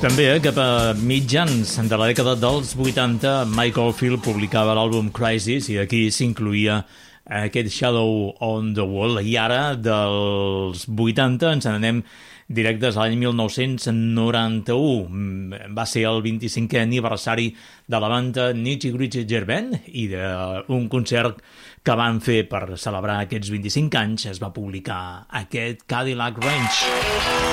També, cap a mitjans de la dècada dels 80, Mike Oldfield publicava l'àlbum Crisis i aquí s'incluïa aquest Shadow on the Wall. I ara, dels 80, ens n'anem directes a l'any 1991. Va ser el 25è aniversari de la banda Nitty Gritty Dirt Band i d'un concert que van fer per celebrar aquests 25 anys es va publicar aquest Cadillac Range.